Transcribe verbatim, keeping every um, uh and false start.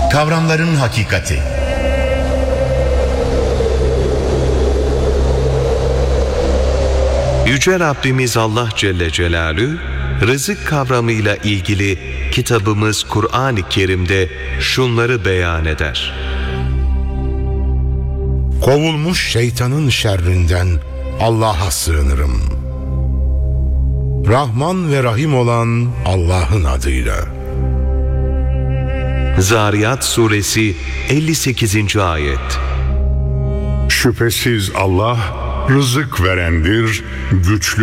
Kavramların hakikati. Yüce Rabbimiz Allah Celle Celaluhu, rızık kavramıyla ilgili kitabımız Kur'an-ı Kerim'de şunları beyan eder. Kovulmuş şeytanın şerrinden Allah'a sığınırım. Rahman ve Rahim olan Allah'ın adıyla. Zariyat Suresi elli sekizinci ayet. Şüphesiz Allah rızık verendir, güçlü